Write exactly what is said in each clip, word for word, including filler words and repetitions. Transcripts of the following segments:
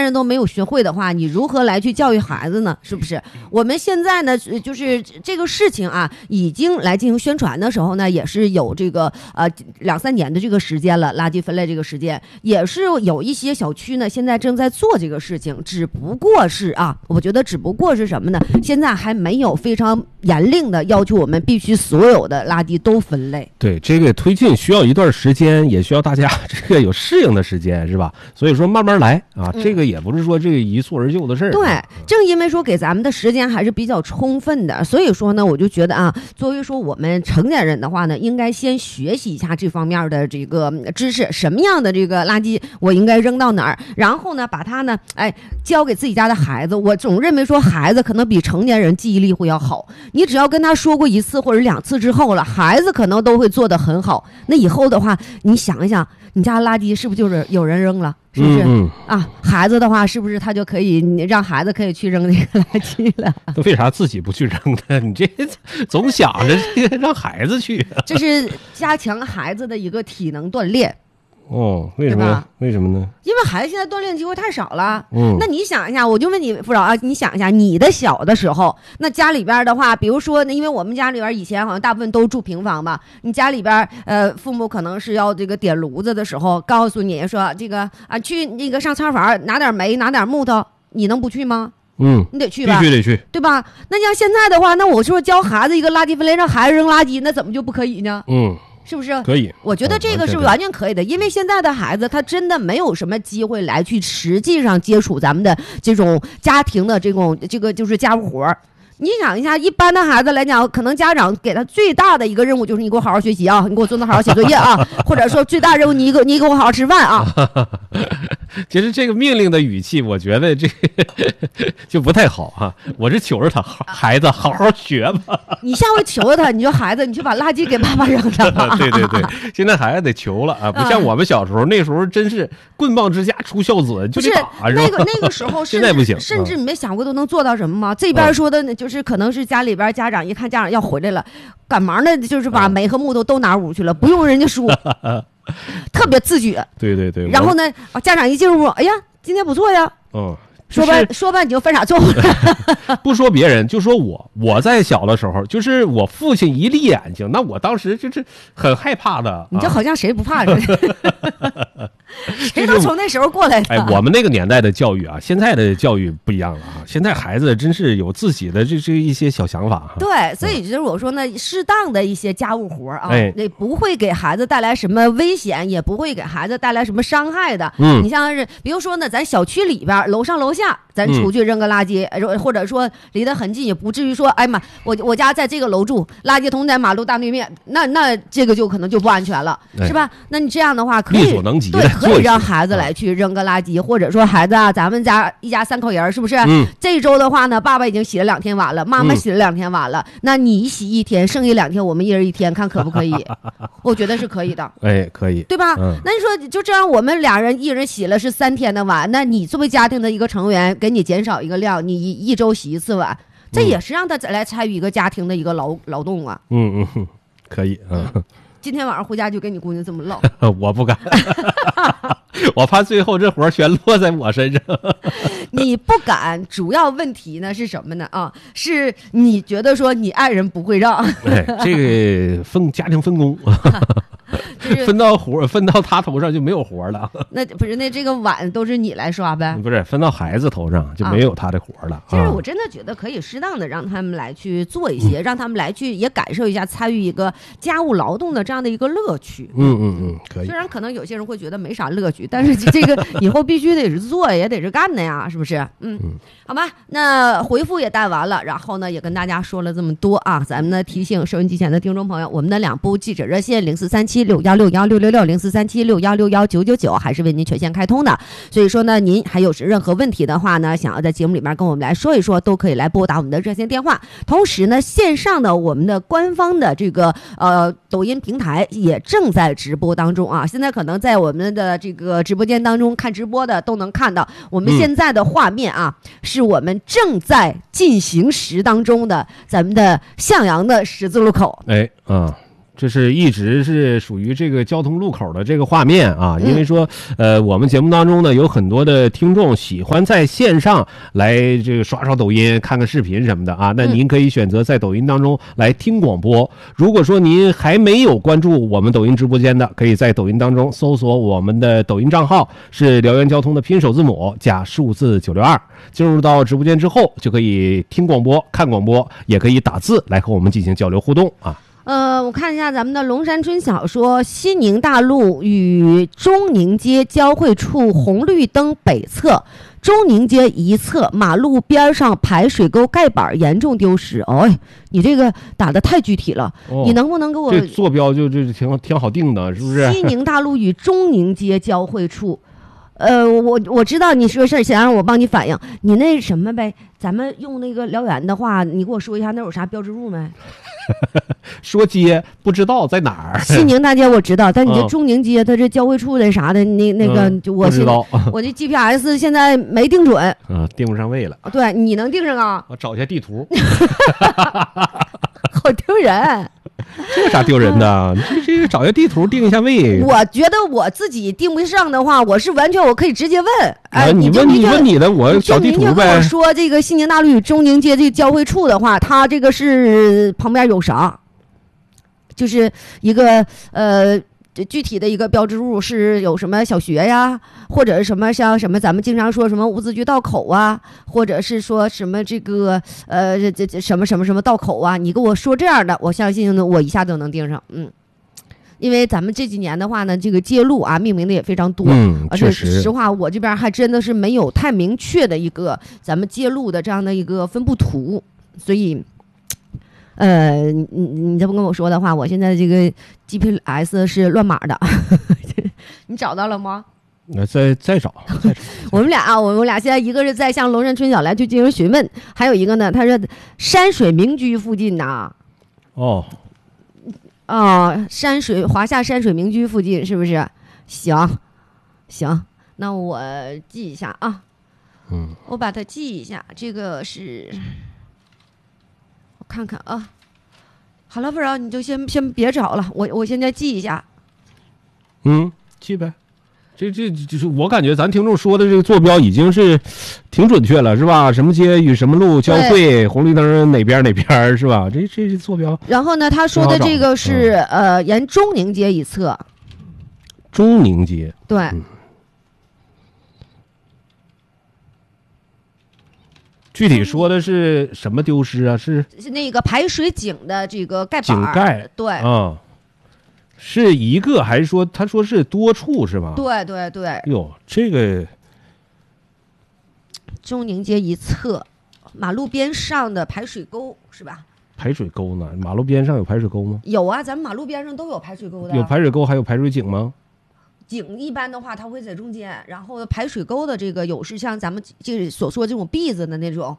人都没有学会的话，你如何来去教育孩子呢？是不是？我们现在呢，就是这个事情啊，已经来进行宣传的时候呢，也是有这个呃两三年的这个时间了，垃圾分类这个时间，也是有一些小区呢现在正在做这个事情，只不过是啊，我觉得只不过是什么呢？现在还没有非常严令的要求我们必须所有的垃圾都分类。 对，这个推进需要一段时间，也需要大家这个有适应的时间，是吧？所以说慢慢来啊， 嗯、 这个也不是说这个一蹴而就的事儿。 对，正因为说给咱们的时间还是比较充分的，所以说呢，我就觉得啊，作为说我们成年人的话呢，应该先学习一下这方面的这个知识，什么样的这个垃圾我应该扔到哪儿，然后呢，把它呢，哎，交给自己家的孩子。我总认为说孩子可能比成年人记忆力会要好，你只要跟他说过一次或者两次之后了，孩子可能都会做得很好。那以后的话，你想一想，你家垃圾是不是就是有人扔了？是不是、 嗯嗯、啊？孩子的话，是不是他就可以你让孩子可以去扔那个垃圾了？ 那为啥自己不去扔呢？你这总想着这个让孩子去、啊， 这是加强孩子的一个体能锻炼。 哦，为什么？为什么呢？ 因为孩子现在锻炼机会太少了。 嗯， 那你想一下，我就问你，傅老啊，你想一下，你的小的时候，那家里边的话，比如说，因为我们家里边以前好像大部分都住平房吧，你家里边呃，父母可能是要这个点炉子的时候，告诉你说这个啊，去那个上仓房拿点煤，拿点木头，你能不去吗？ 嗯， 你得去吧， 必须得去， 对吧？那像现在的话，那我说教孩子一个垃圾分类，让孩子扔垃圾，那怎么就不可以呢？ 嗯。 是不是可以？ 我觉得这个是完全可以的，因为现在的孩子他真的没有什么机会来去实际上接触咱们的这种家庭的这种这个就是家务活。你想一下，一般的孩子来讲，可能家长给他最大的一个任务就是你给我好好学习啊，你给我孙子好好写作业啊，或者说最大任务你给你给我好好吃饭啊。 其实这个命令的语气，我觉得这个就不太好哈、啊。我是求着他孩子好好学吧。 你下回求着他，你说孩子，你去把垃圾给爸爸扔了吧。 对对对，现在孩子得求了啊，不像我们小时候，那时候真是棍棒之下出孝子，就得打。 那个那个时候现在不行， 甚至你没想过都能做到什么吗？这边说的呢，就是可能是家里边家长一看家长要回来了，赶忙的就是把煤和木头都拿屋去了，不用人家说。特别自觉， 对对对。 然后呢，家长一进屋，哎呀，今天不错呀。 嗯， 说吧说吧，你就犯傻错误了。 不说别人，就说我，我在小的时候，就是我父亲一立眼睛，那我当时就是很害怕的。 你这好像谁不怕似的。谁都从那时候过来的。 哎，我们那个年代的教育啊，现在的教育不一样了啊。现在孩子真是有自己的这这一些小想法。 对，所以就是我说呢，适当的一些家务活啊， 哎， 那不会给孩子带来什么危险，也不会给孩子带来什么伤害的。 嗯， 你像是比如说呢，咱小区里边楼上楼下，咱出去扔个垃圾，嗯、或者说离得很近，也不至于说，哎妈，我我家在这个楼住，垃圾桶在马路大对面，那那这个就可能就不安全了， 哎、 是吧？那你这样的话，可以力所能及的， 对，可以让孩子来去扔个垃圾，或者说孩子啊，咱们家一家三口人，是不是？ 嗯， 这周的话呢，爸爸已经洗了两天碗了，妈妈洗了两天碗了，嗯、那你洗一天，剩下两天我们一人一天，看可不可以？我觉得是可以的。 哎，可以， 对吧？ 嗯、 那你说就这样，我们俩人一人洗了是三天的碗，那你作为家庭的一个成员，给你减少一个量，你一一周洗一次碗，这也是让他来参与一个家庭的一个劳劳动啊。 嗯嗯，可以，嗯。 今天晚上回家就跟你姑娘这么唠。 我不敢。我怕最后这活全落在我身上。 你不敢，主要问题呢是什么呢？啊，是你觉得说你爱人不会让。 哎，这个分家庭分工。分到活分到他头上就没有活了。 那不是那这个碗都是你来刷呗？ 不是分到孩子头上就没有他的活了。 啊、其实我真的觉得可以适当的让他们来去做一些，嗯、让他们来去也感受一下参与一个家务劳动的这样的一个乐趣。 嗯嗯嗯，可以。 虽然可能有些人会觉得没啥乐趣，但是这个以后必须得是做，也得是干的呀，是不是？嗯，嗯好吧。那回复也带完了，然后呢也跟大家说了这么多啊，咱们呢提醒收音机前的听众朋友，我们的两部记者热线零四三七六幺六幺六六六零四三七六幺六幺九九九还是为您全线开通的。所以说呢，您还有任何问题的话呢，想要在节目里面跟我们来说一说，都可以来拨打我们的热线电话。同时呢，线上的我们的官方的这个呃抖音平台也正在直播当中啊。现在可能在我们的这个直播间当中看直播的都能看到，我们现在的画面啊，嗯、是我们正在进行时当中的咱们的向阳的十字路口。 哎啊。 这是一直是属于这个交通路口的这个画面啊，因为说，呃，我们节目当中呢，有很多的听众喜欢在线上来这个刷刷抖音、看看视频什么的啊，那您可以选择在抖音当中来听广播。如果说您还没有关注我们抖音直播间的，可以在抖音当中搜索我们的抖音账号是辽源交通的拼手字母加数字九六二，进入到直播间之后就可以听广播、看广播，也可以打字来和我们进行交流互动啊。 呃，我看一下咱们的龙山春晓说，西宁大路与中宁街交汇处红绿灯北侧，中宁街一侧马路边上排水沟盖板严重丢失。哦，你这个打得太具体了，哦、你能不能给我？ 这坐标就就挺挺好定的，是不是？ 西宁大路与中宁街交汇处。呃，我我知道你说事儿，想让我帮你反映，你那什么呗？咱们用那个辽源的话，你给我说一下那有啥标志物没？ 说街不知道在哪儿。 西宁大街我知道，但你这中宁街，它这交汇处的啥的，那那个嗯、 就我不知道。 我这 G P S 现在没定准， 啊，定不上位了。 对，你能定上啊？ 我找一下地图。 好丢人。 这有啥丢人的？你这这个找一下地图定一下位。 我觉得我自己定不上的话，我是完全我可以直接问。哎， 啊、你问你问你的，我找地图呗。 跟我说这个西宁大路与中宁街这个交汇处的话，它这个是旁边有啥？就是一个呃。具体的一个标志物是有什么小学呀，或者是什么像什么咱们经常说什么五字居道口啊，或者是说什么这个呃这这什么什么什么道口啊，你跟我说这样的，我相信呢我一下就能定上。嗯，因为咱们这几年的话呢，这个街路啊命名的也非常多， 嗯， 而且实话我这边还真的是没有太明确的一个咱们街路的这样的一个分布图，所以。呃，你你这么跟我说的话，我现在这个 G P S 是乱码的，你找到了吗？ 那再再找，再找。 我们俩啊，我们俩现在一个是在向龙山春晓来去进行询问，还有一个呢，他是山水名居附近呐。 哦， 哦，山水华夏山水名居附近是不是？行，行，那我记一下啊。 嗯， 我把它记一下，这个是。看看啊，好了，不然你就先先别找了，我我现在记一下。 嗯，记呗。这这就是我感觉咱听众说的这个坐标已经是挺准确了，是吧？什么街与什么路交汇，红绿灯哪边哪边，是吧？这这是坐标。 然后呢，他说的这个是、嗯、呃，沿中宁街一侧。 中宁街。 对。 嗯，具体说的是什么丢失啊？是是那个排水井的这个盖板， 井盖， 对啊，是一个还是说他说是多处是吧？ 对对对。 哟，这个中宁街一侧马路边上的排水沟是吧？ 排水沟呢？马路边上有排水沟吗？ 有啊，咱们马路边上都有排水沟的。 有排水沟，还有排水井吗？ 井一般的话，它会在中间，然后排水沟的这个有是像咱们这所说这种篦子的那种，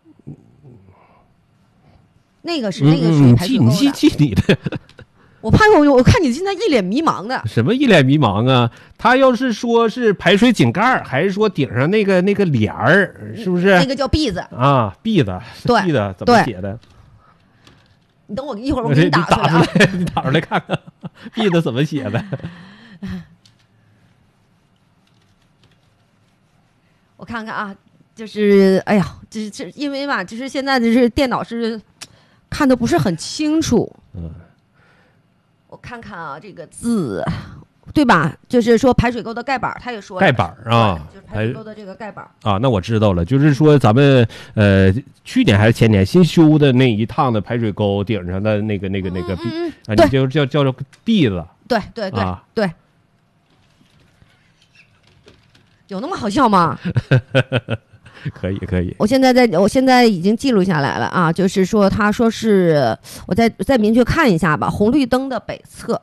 那个是、嗯、那个是排水沟的。 你记你的， 我怕我我看你现在一脸迷茫的。 什么一脸迷茫啊？他要是说是排水井盖，还是说顶上那个那个帘儿，是不是？ 那个叫篦子啊，篦子， 对， 篦子怎么写的？ 你等我一会儿，我给你打出来、啊， 你打出来看看，篦子怎么写的？ 我看看啊，就是哎呀，这这因为嘛，就是现在就是电脑是看的不是很清楚。 嗯， 我看看啊，这个字，对吧？就是说排水沟的盖板，他也说盖板啊， 就是排水沟的这个盖板啊。那我知道了，就是说咱们呃去年还是前年新修的那一趟的排水沟顶上的那个那个那个壁、 嗯嗯、 啊，你就叫叫做篦子。 对对对、 啊、 对。有那么好笑吗？ 可以可以， 我现在在我现在已经记录下来了啊，就是说他说是我再再明确看一下吧，红绿灯的北侧。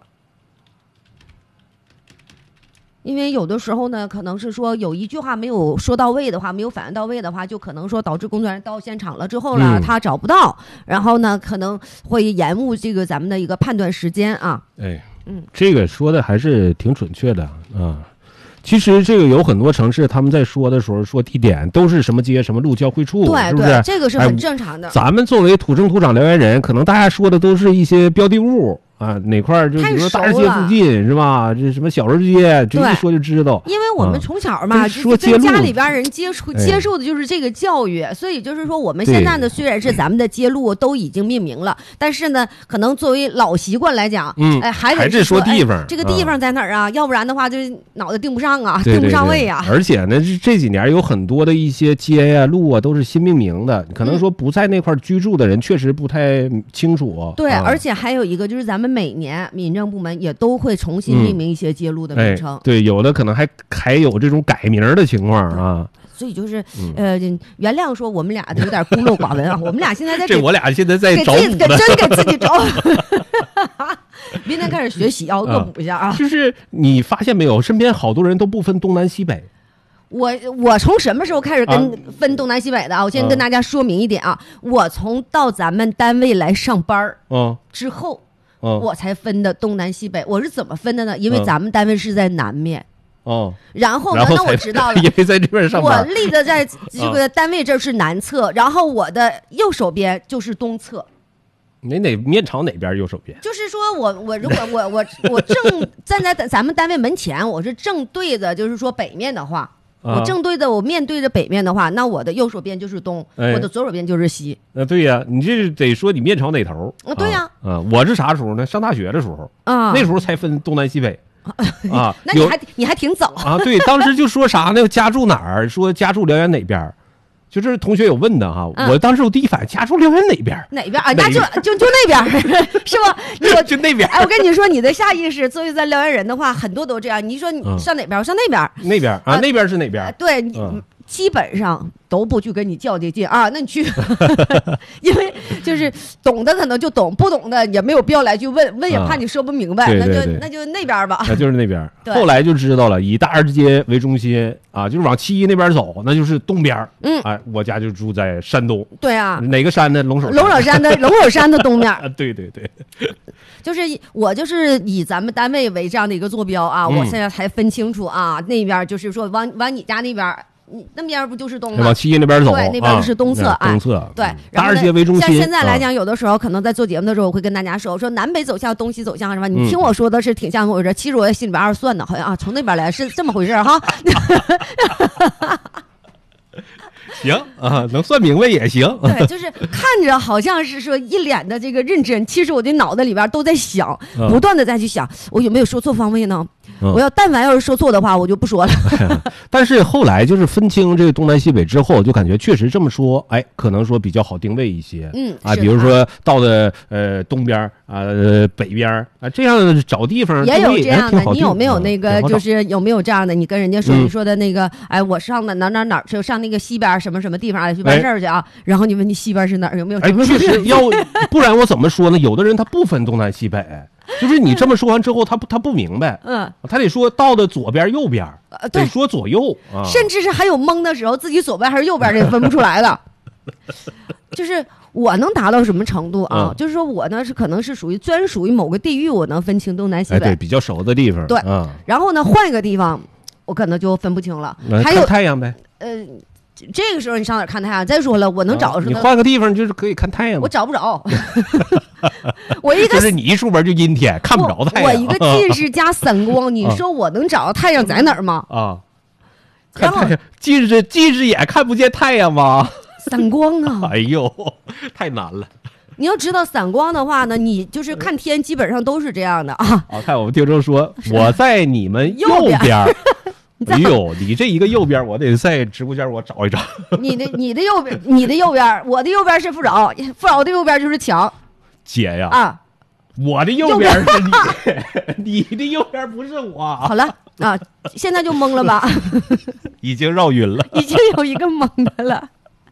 因为有的时候呢，可能是说有一句话没有说到位的话，没有反应到位的话，就可能说导致工作人员到现场了之后呢，嗯、他找不到，然后呢可能会延误这个咱们的一个判断时间啊。 哎， 嗯， 这个说的还是挺准确的啊。其实这个有很多城市，他们在说的时候说地点都是什么街什么路交汇处， 对是不是？ 这个是很正常的。 哎、咱们作为土生土长辽源人，可能大家说的都是一些标的物啊，哪块儿就比如说大太熟了市街附近是吧？这什么小人街，这一说就知道。 因为我们啊从小嘛， 这就是说街路跟家里边人接触哎接受的就是这个教育，所以就是说我们现在呢，虽然是咱们的街路都已经命名了，但是呢，可能作为老习惯来讲， 嗯哎，还还得是说地方哎这个地方在哪儿啊？要不然的话，就是脑袋定不上啊， 对定不上对对位啊。 而且呢，这这几年有很多的一些街呀、路啊，都是新命名的，可能说不在那块儿居住的人确实不太清楚。 对， 啊而且还有一个就是咱们每年民政部门也都会重新命名一些街路的名称。 哎，对，有的可能还还有这种改名的情况啊。 所以就是嗯呃，原谅说我们俩有点孤陋寡闻啊，我们俩现在在给这我俩现在在给找补呢， 自己给真给自己找。明天开始学习啊，恶补一下啊。 就是你发现没有，身边好多人都不分东南西北。 我我从什么时候开始跟啊分东南西北的啊？我先啊跟大家说明一点啊，我从到咱们单位来上班儿嗯之后， 嗯我才分的东南西北。我是怎么分的呢？因为嗯咱们单位是在南面， 嗯， 然后呢然，后那我才知道了。 因为在这边上我班。 立的在这个单位这是南侧，然后我的右手边就是东侧。 你哪面朝哪边右手边？ 就是说我我如果我我我正站在咱们单位门前，我是正对着，就是说北面的话， 啊我正对着我面对着北面的话，那我的右手边就是东， 哎我的左手边就是西。 呃，对呀，你这得说你面朝哪头啊对呀啊，啊我是啥时候呢？上大学的时候， 啊， 那时候才分东南西北啊。 那你有还你还挺早。 啊，对，当时就说啥呢？家住哪儿？说家住辽源哪边儿？就是同学有问的哈， 嗯我当时我第一反应家住辽源哪边儿？ 哪边啊？ 哪那就就就那边儿是吧？我就那边儿哎，我跟你说，你的下意识作为咱辽源人的话，很多都这样。你说你嗯上哪边儿？我上那边儿。 那边儿啊， 啊那边儿是哪边呃儿？ 对，你嗯基本上都不去跟你较这劲啊。那你去，因为就是懂的可能就懂，不懂的也没有必要来去问，问也怕你说不明白，那对对对就那就那边儿吧。 啊，就是那边儿。 对后来就知道了，以大二街为中心啊，就是往七一那边走，那就是东边儿。 嗯哎，我家就住在山东， 对啊， 哪个山呢？龙首龙首山的龙首山的东面儿， 啊，对对对， 就是以我就是以咱们单位为这样的一个坐标啊， 嗯我现在才分清楚啊，那边儿就是说往往你家那边儿，你那边儿不就是东吗往？七一那边走， 对那边就是东侧啊哎东侧。 对嗯，大二然后呢街为中心。 像现在来啊， 讲，有的时候可能在做节目的时候，我会跟大家说，我说南北走向，东西走向，是吧？ 嗯你听我说的是挺像我这，其实我在心里边二算呢，好像啊，从那边来是这么回事儿哈。 行啊，能算明白也行。 对，就是看着好像是说一脸的这个认真，其实我的脑袋里边都在想， 嗯不断的再去想，我有没有说错方位呢？ 嗯我要但凡要是说错的话，我就不说了。 但是后来就是分清这个东南西北之后，就感觉确实这么说，哎，可能说比较好定位一些。啊， 嗯是比如说到的呃东边儿啊、呃北边儿啊，这样找地方也有这样的，你有有没有那个就是有没有这样的？你跟人家说， 嗯你说的那个，哎，我上的哪哪哪儿去，上那个西边什么什么地方哎去办事儿去啊？然后你问你西边是哪儿？有没有哎什，么？ 确实要，不然我怎么说呢？有的人他不分东南西北，就是你这么说完之后，他不他不明白， 嗯， 他得说到的左边右边， 呃对得，说左右啊， 甚至是还有懵的时候，自己左边还是右边的也分不出来了。就是我能达到什么程度啊？ 嗯就是说我呢是可能是属于专属于某个地域，我能分清东南西哎， 北。 对，比较熟的地方， 对啊， 然后呢，换一个地方，我可能就分不清了。 那还有看太阳呗， 呃，这个时候你上哪儿看太阳？再说了，我能找着呢， 啊你换个地方就是可以看太阳嘛我。找不着。我一个就是你一出门就阴天，看不着太阳。 我我一个近视加散光，你说我能找到太阳在哪儿吗？ 啊， 然后看太阳，近视近视眼看不见太阳吗？ 散光啊！ 哎呦，太难了你要知道散光的话呢，你就是看天基本上都是这样的啊。 啊！看我们听众说，我在你们右右边边儿。 在哎呦，你这一个右边，我得在直播间我找一找。 你的你的右边，你的右边，我的右边是妇沼，妇沼的右边就是墙姐呀， 啊。 我的右边是你，你的右边不是我， 好了啊，现在就懵了吧？ 已经绕晕了。 已经有一个懵的了。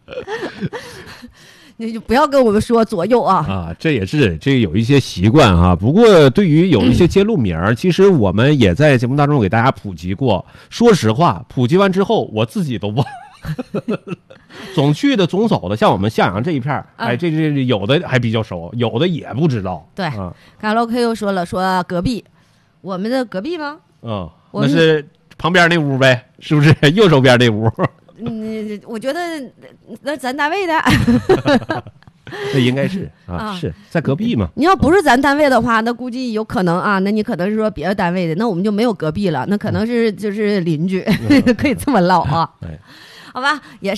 你就不要跟我们说左右啊。 啊，这也是这有一些习惯哈、不过对于有一些街路名儿，其实我们也在节目当中给大家普及过。说实话，普及完之后，我自己都忘。总去的总走的，像我们向阳这一片儿， 啊哎，这这这有的还比较熟，有的也不知道。 对啊， 看 L K 又说了，说隔壁，我们的隔壁吗？ 嗯， 我们那是旁边那屋呗，是不是？右手边那屋。 嗯，我觉得那咱单位的。 那应该是啊， 啊是在隔壁嘛。 你要不是咱单位的话，那估计有可能啊，那你可能是说别的单位的，那我们就没有隔壁了，那可能是就是邻居，可以这么唠啊。 哎， 好吧，也是。